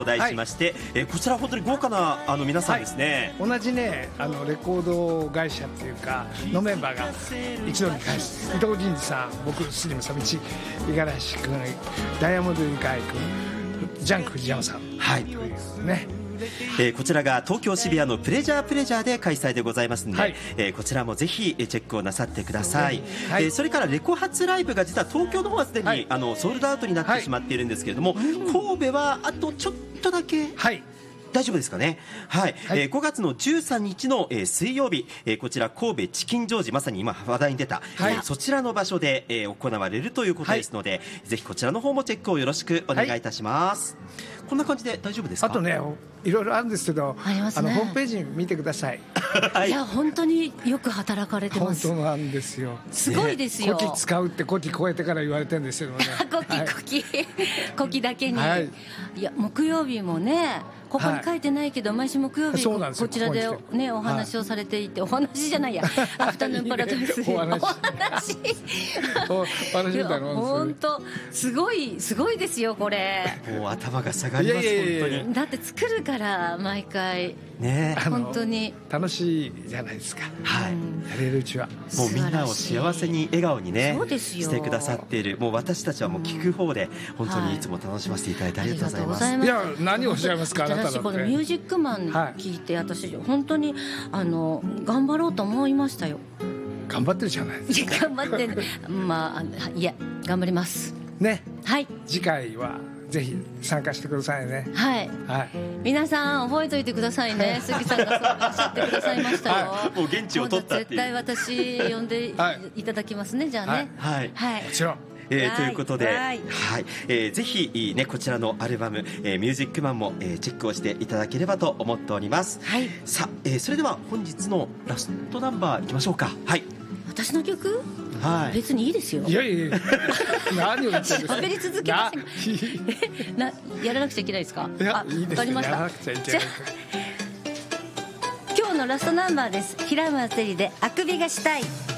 と題しまして、こちら本当に豪華な皆さんですね。 同じねレコード会社っていうかのメンバーが一度に会社、伊藤仁司さん、僕杉野寂道、五十嵐君、ダイヤモンドユニカイ君、ジャンク藤山さん、 はいというね。 こちらが東京渋谷のプレジャーで開催でございますので、 はい、 こちらもぜひチェックをなさってください。 はい、 それからレコ発ライブが実は東京の方はすでに、はい、ソールドアウトになってしまっているんですけれども、神戸はあとちょっとだけ、はい、大丈夫ですかね。はい、はい、5月の13日の、水曜日、こちら神戸チキンジョージ、まさに今話題に出た、はい、そちらの場所で、行われるということですので、はい、ぜひこちらの方もチェックをよろしくお願いいたします。はい、こんな感じで大丈夫ですか。 あとね、いろいろあるんですけど、ホームページ見てください。 はい、いや本当によく働かれてます。 本当なんですよ。 すごいですよ。 古希使うって古希超えてから言われてるんですよね。 古希だけに、 はい、 いや木曜日もね、ここに書いてないけど、毎週木曜日こちらでねお話をされていて、お話じゃないや、アフタヌーンパラダイスお話本当すごいですよこれ。 もう頭が下がります。本当にだって作るから毎回ね、 本当に楽しいじゃないですか。はい、やれるうちはもうみんなを幸せに笑顔にねしてくださっている。もう私たちはもう聞く方で本当にいつも楽しませていただいてありがとうございます。 いや何をおっしゃいますか。 私このミュージックマン聞いて、私本当に頑張ろうと思いましたよ。 頑張ってるじゃないですか。 頑張ってまあいや頑張りますね。 はい、 次回はぜひ参加してくださいね。 はい、はい、皆さん覚えておいてくださいね。杉さんがそうおっしゃってくださいましたよ。 はい、もう現地を取ったっていう。 絶対私呼んでいただきますね。じゃあね。 はい、 はい、もちろん。 ということで、はいぜひ、ね、こちらのアルバム、ミュージックマンも、チェックをしていただければと思っております。はい、さあ、それでは本日のラストナンバーいきましょうか。はい、 私の曲、 はい、 別にいいですよ。 いやいや何を言ってるんですか。 喋り続けませんやらなくちゃいけないですか。 いやいいですね。 わかりました。じゃあ今日のラストナンバーです。平松絵里であくびがしたい。